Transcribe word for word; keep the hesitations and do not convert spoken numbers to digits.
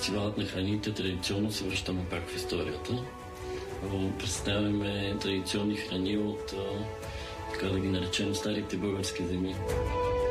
Фестивалът на храните традиционно се връщаме пак в историята. Представяме традиционни храни от, така да ги наречем, старите български земи.